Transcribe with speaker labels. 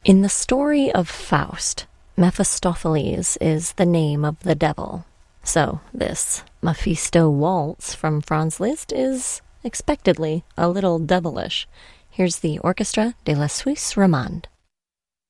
Speaker 1: In the story of Faust, Mephistopheles is the name of the devil. So this Mephisto waltz from Franz Liszt is expectedly a little devilish. Here's the Orchestra de la Suisse Romande.